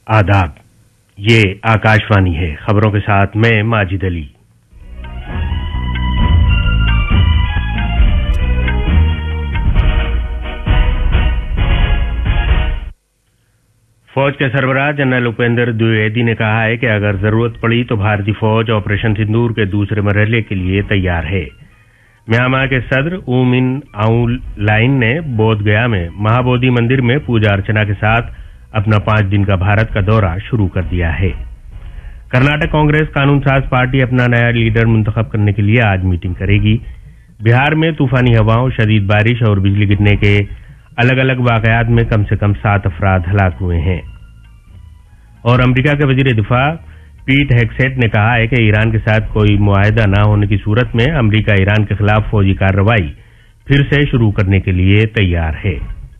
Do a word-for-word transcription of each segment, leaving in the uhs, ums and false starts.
आदाब, ये आकाशवाणी है। खबरों के साथ मैं माजिद अली। फौज के सरबराह जनरल उपेंद्र द्विवेदी ने कहा है कि अगर जरूरत पड़ी तो भारतीय फौज ऑपरेशन सिंदूर के दूसरे मरहले के लिए तैयार है। म्यांमार के सदर ऊ मिन आउंग लाइन ने बोध गया में महाबोधि मंदिर में पूजा अर्चना के साथ अपना पांच दिन का भारत का दौरा शुरू कर दिया है। कर्नाटक कांग्रेस कानून साज पार्टी अपना नया लीडर मुंतखब करने के लिए आज मीटिंग करेगी। बिहार में तूफानी हवाओं, शदीद बारिश और बिजली गिरने के अलग अलग वाकयात में कम से कम सात अफराद हलाक हुए हैं। और अमेरिका के वजीर दिफा पीट हेगसेट ने कहा है कि ईरान के साथ कोई मुआहदा न होने की सूरत में अमेरिका ईरान के खिलाफ फौजी कार्रवाई फिर से शुरू करने के लिए तैयार है।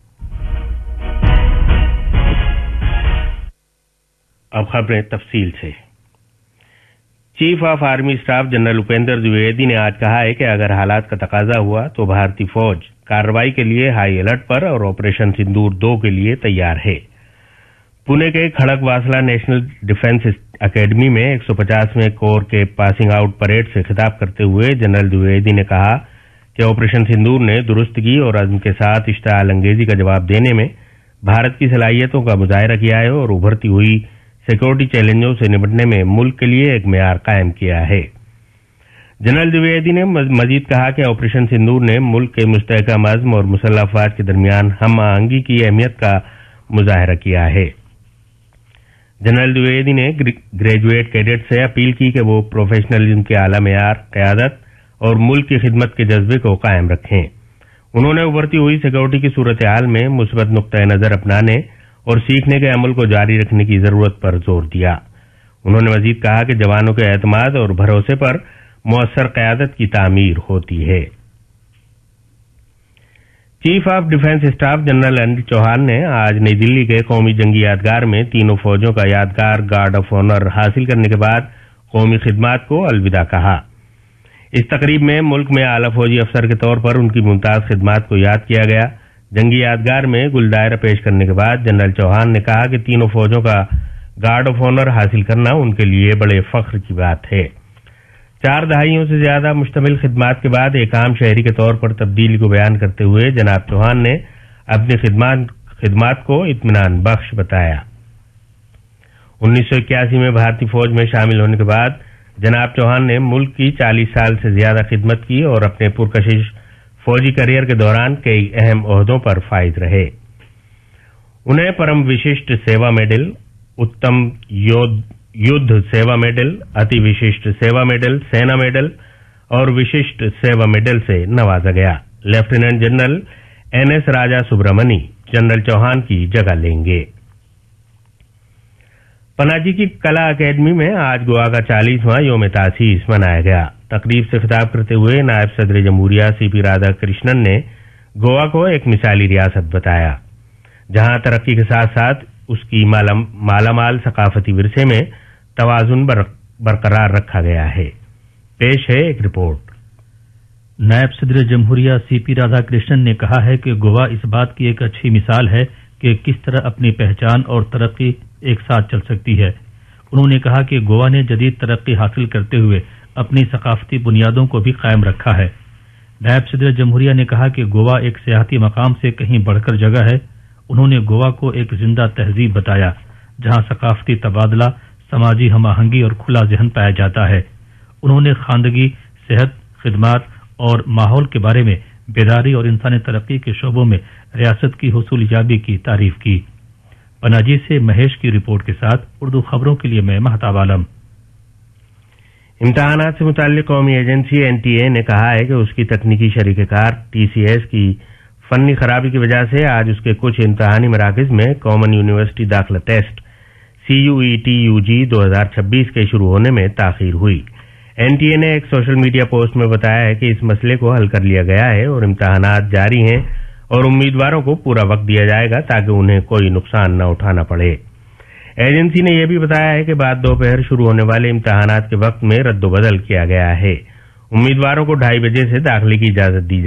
अब खबरें तफसील से। Chief of army staff general Upendra Dwivedi ने आज कहा है कि अगर हालात का तकाजा हुआ तो भारतीय फौज कार्रवाई के लिए हाई अलर्ट पर और ऑपरेशन सिंदूर दो के लिए तैयार है। पुणे के खड़गवासला नेशनल डिफेंस एकेडमी में एक सौ पचासवें कोर के पासिंग आउट परेड से खिताब करते हुए जनरल द्विवेदी ने कहा कि ऑपरेशन सिंदूर ने दुरुस्तगी और अज़्म के साथ इश्तिआल अंगेजी का जवाब देने में भारत की सलाहियतों का मुजाहिरा किया है और उभरती हुई सिक्योरिटी चैलेंजों से निपटने में मुल्क के लिए एक मेयार कायम किया है। जनरल द्विवेदी ने मजीद कहा कि ऑपरेशन सिंदूर ने मुल्क के मुस्तहकम अज़्म और मुसल्लह अफवाज के दरमियान हम आहंगी की अहमियत का मुजाहिरा किया है। जनरल द्विवेदी ने ग्रेजुएट कैडेट से अपील की कि वो प्रोफेशनलिज्म के आला मेयार, क़यादत और मुल्क की खिदमत के जज्बे को कायम रखें। उन्होंने उभरती हुई सिक्योरिटी की सूरत हाल में मुस्बत नुक्ता नजर अपनाने और सीखने के अमल को जारी रखने की जरूरत पर जोर दिया। उन्होंने मजीद कहा कि जवानों के एतमाद और भरोसे पर मुअस्सर क़यादत की तामीर होती है। Chief of defence staff general Anil Chauhan ने आज नई दिल्ली के कौमी जंगी यादगार में तीनों फौजों का यादगार गार्ड ऑफ ऑनर हासिल करने के बाद कौमी खिदमात को अलविदा कहा। इस तकरीब में मुल्क में आला फौजी अफसर के तौर पर उनकी मुमताज खिदमात को याद किया गया। जंगी यादगार में गुलदायरा पेश करने के बाद जनरल चौहान ने कहा कि तीनों फौजों का गार्ड ऑफ ऑनर हासिल करना उनके लिए बड़े फख्र की बात है। चार दहाइयों से ज्यादा मुश्तमिल खिदमात के बाद एक आम शहरी के तौर पर तब्दीली को बयान करते हुए जनाब चौहान ने अपनी खिदमात खिदमात को इत्मीनान बख्श बताया। उन्नीस सौ इक्यासी में भारतीय फौज में शामिल होने के बाद जनाब चौहान ने मुल्क की चालीस साल से ज्यादा खिदमत की और अपने पुरकशिश फौजी करियर के दौरान कई अहम ओहदों पर फाइज रहे। उन्हें परम विशिष्ट सेवा मेडल, उत्तम युद्ध सेवा मेडल, अति विशिष्ट सेवा मेडल, सेना मेडल और विशिष्ट सेवा मेडल से नवाजा गया। लेफ्टिनेंट जनरल एन एस राजा सुब्रमणी जनरल चौहान की जगह लेंगे। पनाजी की कला अकेडमी में आज गोवा का चालीसवां योम तासीस मनाया गया। तकरीब से खिताब करते हुए नायब सदर जमहूरिया सी पी राधाकृष्णन ने गोवा को एक मिसाली रियासत बताया, जहां तरक्की के साथ साथ उसकी मालामाल सकाफती विरसे में तवाजुन बर, बरकरार रखा गया है। पेश है एक रिपोर्ट। नायब सदर जमहूरिया सी पी राधाकृष्णन ने कहा है कि गोवा इस बात की एक अच्छी मिसाल है कि किस तरह अपनी पहचान और तरक्की एक साथ चल सकती है। उन्होंने कहा कि गोवा ने जदीद तरक्की हासिल करते हुए अपनी सकाफती बुनियादों को भी कायम रखा है। नायब सदर जमहूरिया ने कहा कि गोवा एक सियाहती मकाम से कहीं बढ़कर जगह है। उन्होंने गोवा को एक जिंदा तहजीब बताया, जहां सकाफती तबादला, समाजी हम आहंगी और खुला जहन पाया जाता है। उन्होंने खानदगी, सेहत, खिदमात और माहौल के बारे में बेदारी और इंसानी तरक्की के शोबों में रियासत की हुसूलियाबी की तारीफ की। पनाजी से महेश की रिपोर्ट के साथ उर्दू खबरों के लिए मैं महताब आलम। इम्तहानात से मुताल्लिक कौमी एजेंसी एन टी ए ने कहा है कि उसकी तकनीकी शरीककार टी सी एस की फनी खराबी की वजह से आज उसके कुछ इम्तहानी मराकज में कॉमन यूनिवर्सिटी दाखिला test C you E T U जी दो हजार छब्बीस के शुरू होने में ताखीर हुई। एन टी ए ने एक सोशल मीडिया पोस्ट में बताया है कि इस मसले को हल कर लिया गया है और इम्तहानात जारी हैं और उम्मीदवारों को पूरा वक्त दिया जाएगा ताकि उन्हें कोई नुकसान न उठाना पड़े। एजेंसी ने यह भी बताया है कि बाद दोपहर शुरू होने वाले इम्तहानात के वक्त में रद्दोबदल किया गया है। उम्मीदवारों को ढाई बजे से दाखिले की इजाजत दी